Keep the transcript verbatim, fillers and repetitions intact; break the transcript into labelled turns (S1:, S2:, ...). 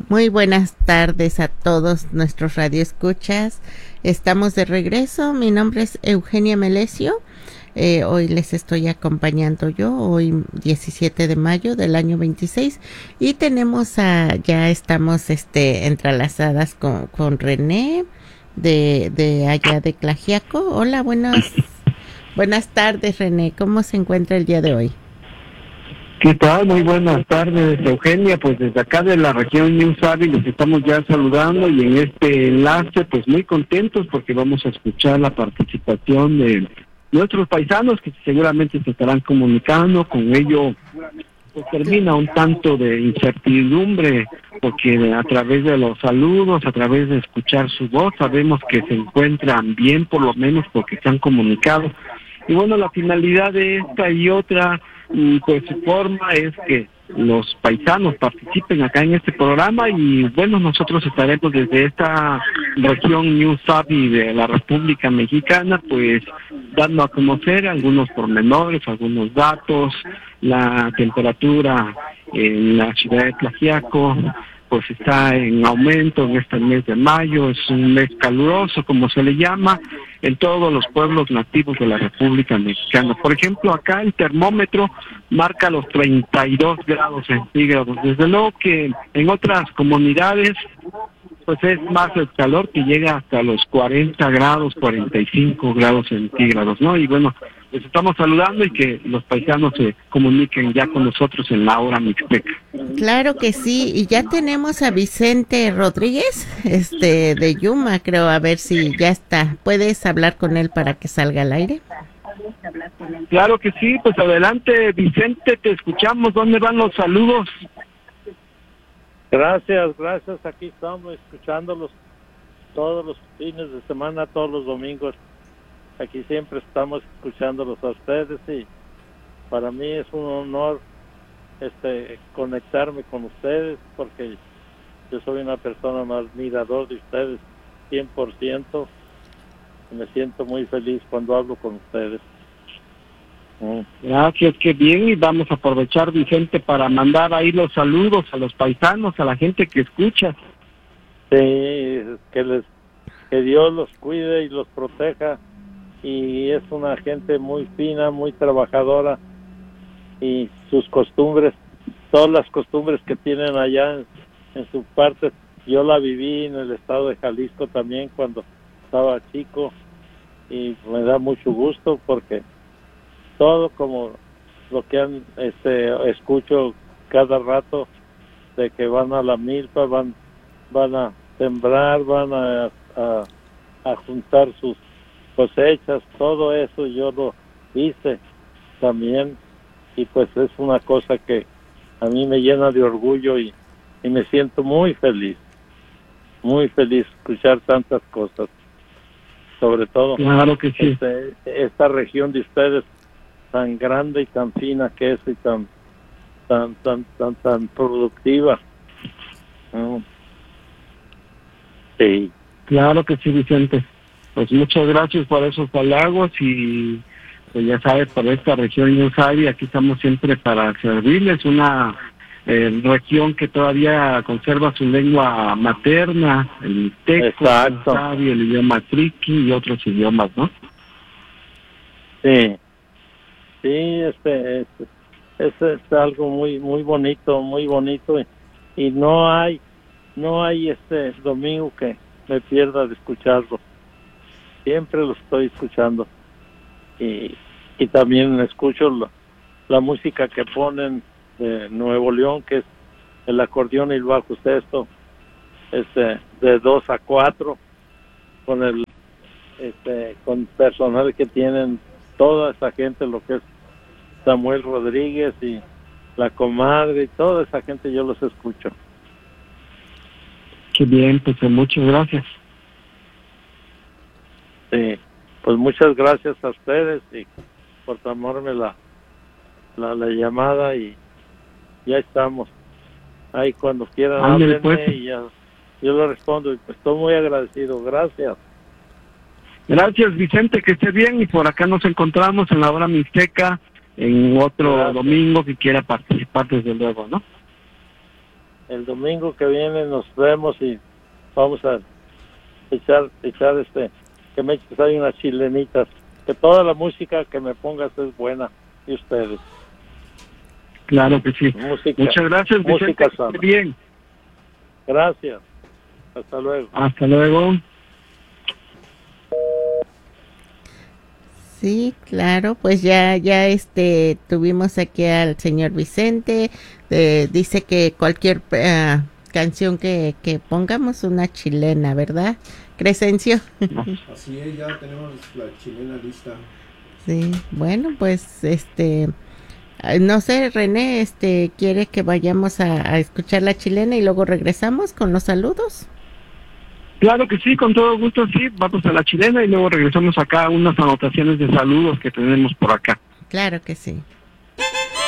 S1: Muy buenas tardes a todos nuestros radioescuchas. Estamos de regreso. Mi nombre es Eugenia Melesio. Eh, hoy les estoy acompañando yo, hoy diecisiete de mayo del año veintiséis, y tenemos a, ya estamos este entrelazadas con, con René de, de allá de Tlaxiaco. Hola, buenas, buenas tardes, René. ¿Cómo se encuentra el día de hoy?
S2: ¿Qué tal? Muy buenas tardes, Eugenia. Pues desde acá de la región New Savvy los estamos ya saludando, y en este enlace pues muy contentos porque vamos a escuchar la participación de nuestros paisanos que seguramente se estarán comunicando. Con ello pues termina un tanto de incertidumbre, porque a través de los saludos, a través de escuchar su voz, sabemos que se encuentran bien, por lo menos porque se han comunicado. Y bueno, la finalidad de esta y otra pues su forma es que los paisanos participen acá en este programa, y bueno, nosotros estaremos desde esta región New Savvy de la República Mexicana pues dando a conocer algunos pormenores, algunos datos, la temperatura en la ciudad de Tlaxiaco pues está en aumento en este mes de mayo. Es un mes caluroso, como se le llama, en todos los pueblos nativos de la República Mexicana. Por ejemplo, acá el termómetro marca los treinta y dos grados centígrados. Desde luego que en otras comunidades pues es más el calor, que llega hasta los cuarenta grados, cuarenta y cinco grados centígrados, ¿no? Y bueno, les estamos saludando y que los paisanos se comuniquen ya con nosotros en la hora mixteca.
S1: Claro que sí, y ya tenemos a Vicente Rodríguez, este, de Yuma, creo, a ver si ya está. ¿Puedes hablar con él para que salga al aire?
S2: Claro que sí, pues adelante, Vicente, te escuchamos. ¿Dónde van los saludos?
S3: Gracias, gracias. Aquí estamos escuchándolos todos los fines de semana, todos los domingos. Aquí siempre estamos escuchándolos a ustedes, y para mí es un honor este conectarme con ustedes, porque yo soy una persona más admirador de ustedes, cien por ciento. Me siento muy feliz cuando hablo con ustedes.
S2: Gracias, qué bien, y vamos a aprovechar, Vicente, para mandar ahí los saludos a los paisanos, a la gente que escucha.
S3: Sí, que les que Dios los cuide y los proteja, y es una gente muy fina, muy trabajadora, y sus costumbres, todas las costumbres que tienen allá en, en su parte, yo la viví en el estado de Jalisco también cuando estaba chico, y me da mucho gusto porque todo como lo que han, este, escucho cada rato, de que van a la milpa, van, van a sembrar, van a, a, a juntar sus cosechas, todo eso yo lo hice también, y pues es una cosa que a mí me llena de orgullo, y, y me siento muy feliz, muy feliz escuchar tantas cosas, sobre todo
S2: claro que sí.
S3: este, esta región de ustedes tan grande y tan fina que es, y tan tan tan tan tan productiva. ¿No? Sí.
S2: Claro que sí, Vicente. Pues muchas gracias por esos halagos, y pues ya sabes, por esta región New Savvy aquí estamos siempre para servirles. Una eh, región que todavía conserva su lengua materna, el mixteco, el Savvy, el idioma triqui y otros idiomas, ¿no?
S3: Sí. Sí, este, este es, es algo muy muy bonito, muy bonito, y, y no hay no hay este domingo que me pierda de escucharlo. Siempre lo estoy escuchando, y, y también escucho la, la música que ponen de Nuevo León, que es el acordeón y el bajo sexto, este, de dos a cuatro, con el este con personal que tienen toda esa gente, lo que es Samuel Rodríguez y la comadre, y toda esa gente yo los escucho.
S2: Qué bien, pues muchas gracias.
S3: Sí, pues muchas gracias a ustedes y por tomarme la, la, la llamada, y ya estamos. Ahí cuando quieran háblenme, pues. Y ya yo le respondo, y pues estoy muy agradecido. Gracias.
S2: Gracias, Vicente, que esté bien, y por acá nos encontramos en la hora mixteca en otro Gracias. Domingo que quiera participar, desde luego, ¿no?
S3: El el domingo que viene nos vemos y vamos a echar, echar este, que me eches ahí unas chilenitas, que toda la música que me pongas es buena, y ustedes.
S2: Claro que sí.
S3: Música,
S2: Muchas gracias,
S3: música
S2: Vicente.
S3: sana.
S2: Bien.
S3: Gracias. Hasta luego.
S2: Hasta luego.
S1: Sí, claro, pues ya, ya este, tuvimos aquí al señor Vicente, eh, dice que cualquier uh, canción que, que pongamos una chilena, ¿verdad, Crescencio?
S4: Así es, ya tenemos la chilena lista.
S1: Sí, bueno, pues este, no sé, René, este, ¿quiere que vayamos a, a escuchar la chilena y luego regresamos con los saludos?
S2: Claro que sí, con todo gusto, sí, vamos a la chilena y luego regresamos acá a unas anotaciones de saludos que tenemos por acá.
S1: Claro que sí.